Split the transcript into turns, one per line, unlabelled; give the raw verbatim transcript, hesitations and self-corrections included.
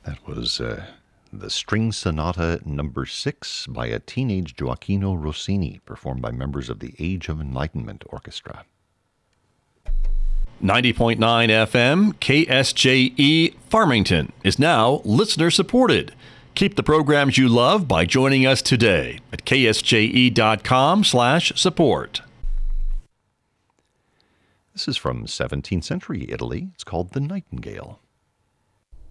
That was uh, the String Sonata Number Six by a teenage Gioacchino Rossini, performed by members of the Age of Enlightenment Orchestra.
ninety point nine F M, K S J E Farmington is now listener-supported. Keep the programs you love by joining us today at K S J E dot com slash support.
This is from seventeenth century Italy. It's called The Nightingale.